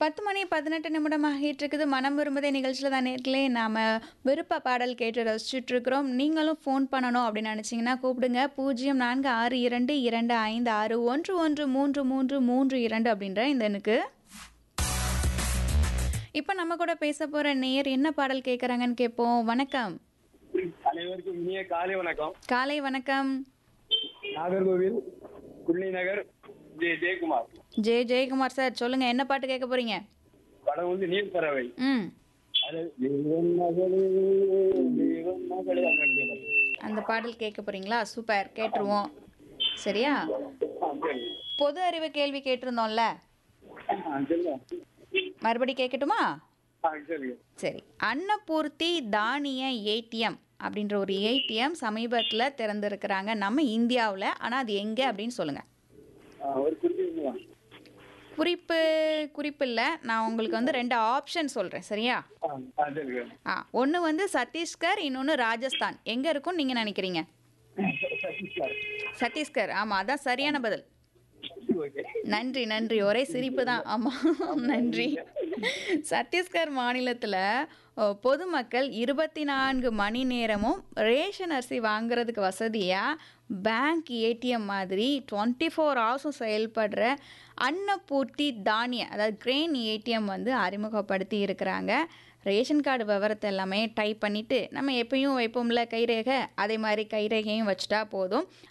10 மணி 18 நிமிடம் ஆகிட்டு இருக்குது. மனம் விரும்புதே நிகழ்ச்சியில தான் நேர்களே நாம விருப்ப பாடல் கேட்டு ரசிச்சுட்டு இருக்கிறோம். நீங்களும் ஃபோன் பண்ணணும் அப்படின்னு நினைச்சீங்கன்னா கூப்பிடுங்க. 04622561133332 அப்படின்ற இந்த எண்ணுக்கு. இப்ப நம்ம கூட பேச போற நேயர் என்ன பாடல் கேட்கறாங்கன்னு கேட்போம். வணக்கம். அனைவருக்கும் இனிய காலை வணக்கம். காலை வணக்கம். நாகர்கோவில் குள்ளி நகர் ஜெயக்குமார். ஜெயக்குமார் சார் சொல்லுங்க, என்ன பாட்டு கேட்க போறீங்க? படம் வந்து நீர் பறவை. ம் அது தேவன் மகளே, தேவன் மகளே அப்படின்னு சொல்லுவாங்க. அந்த பாடல் கேட்க போறீங்களா? சூப்பர், கேட்டுருவோம். சரியா? சரி. பொது அறிவு கேள்வி கேட்டிருந்தோம்ல, சொல்லுங்க. மறுபடி கேட்கட்டுமா? சரிங்க. சரி. அன்னபூர்த்தி தானிய ஏடிஎம் அப்படின்ற ஒரு ஏடிஎம் சமீபத்தில் திறந்திருக்கிறாங்க நம்ம இந்தியாவில். ஆனால் அது எங்கே அப்படின்னு சொல்லுங்க. ஒரு குறிப்பிட்ட குறிப்பு இல்லை, நான் உங்களுக்கு வந்து 2 ஆப்ஷன் சொல்கிறேன். சரியா? சரிங்க. ஒன்று வந்து சத்தீஸ்கர், இன்னொன்று ராஜஸ்தான். எங்கே இருக்கும்னு நீங்கள் நினைக்கிறீங்க? சத்தீஸ்கர். ஆமாம், அதான் சரியான பதில். நன்றி நன்றி. ஒரே சிரிப்பு தான். ஆமாம், நன்றி. சத்தீஸ்கர் மாநிலத்தில் பொதுமக்கள் 24 மணி நேரமும் ரேஷன் அரிசி வாங்குறதுக்கு வசதியாக பேங்க் ஏடிஎம் மாதிரி 24 ஹவர்ஸும் செயல்படுற அன்னபூர்த்தி தானிய அதாவது கிரெயின் ஏடிஎம் வந்து அறிமுகப்படுத்தி இருக்கிறாங்க. ரேஷன் கார்டு விவரத்தை எல்லாமே டைப் பண்ணிவிட்டு நம்ம எப்பயும் வைப்போம்ல கைரேகை, அதே மாதிரி கைரேகையும் வச்சுட்டா போதும்.